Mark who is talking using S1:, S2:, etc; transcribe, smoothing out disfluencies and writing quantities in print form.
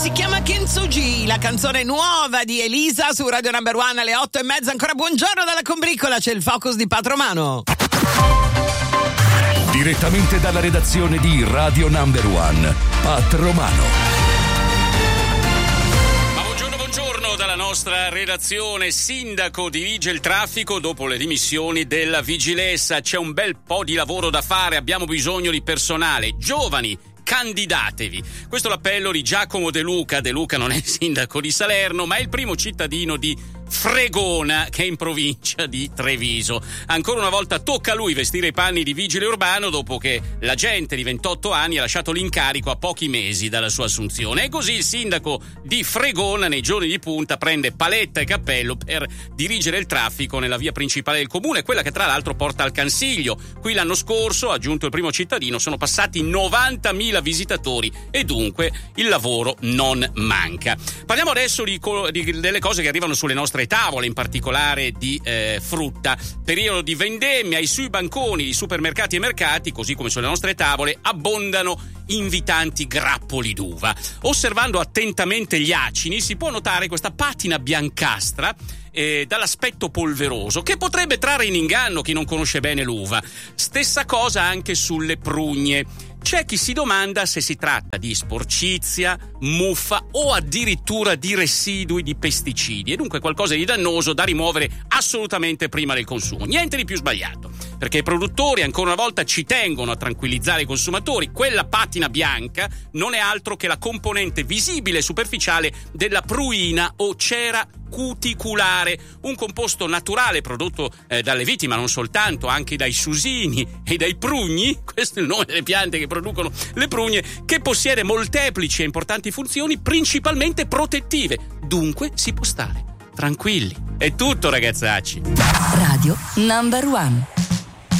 S1: Si chiama Kintsugi, la canzone nuova di Elisa su Radio Number One alle 8:30. Ancora buongiorno dalla combricola, c'è il focus di Pat Romano.
S2: Direttamente dalla redazione di Radio Number One, Pat Romano.
S3: Buongiorno dalla nostra redazione. Sindaco dirige il traffico dopo le dimissioni della vigilessa. C'è un bel po' di lavoro da fare, abbiamo bisogno di personale. Giovani, candidatevi. Questo è l'appello di Giacomo De Luca. De Luca non è il sindaco di Salerno, ma è il primo cittadino di Fregona, che è in provincia di Treviso. Ancora una volta tocca a lui vestire i panni di vigile urbano dopo che l'agente di 28 anni ha lasciato l'incarico a pochi mesi dalla sua assunzione. E così il sindaco di Fregona nei giorni di punta prende paletta e cappello per dirigere il traffico nella via principale del comune, quella che tra l'altro porta al Cansiglio. Qui l'anno scorso, ha aggiunto il primo cittadino, sono passati 90.000 visitatori e dunque il lavoro non manca. Parliamo adesso delle cose che arrivano sulle nostre tavole, in particolare di frutta. Periodo di vendemmia e sui banconi di supermercati e mercati, così come sulle nostre tavole, abbondano invitanti grappoli d'uva. Osservando attentamente gli acini si può notare questa patina biancastra dall'aspetto polveroso che potrebbe trarre in inganno chi non conosce bene l'uva. Stessa cosa anche sulle prugne. C'è chi si domanda se si tratta di sporcizia, muffa o addirittura di residui di pesticidi, e dunque qualcosa di dannoso da rimuovere assolutamente prima del consumo. Niente di più sbagliato, perché i produttori ancora una volta ci tengono a tranquillizzare i consumatori. Quella patina bianca non è altro che la componente visibile e superficiale della pruina o cera cuticulare, un composto naturale prodotto dalle viti, ma non soltanto, anche dai susini e dai prugni. Questo è il nome delle piante che producono le prugne, che possiede molteplici e importanti funzioni, principalmente protettive. Dunque si può stare tranquilli. È tutto, ragazzacci.
S4: Radio Number One.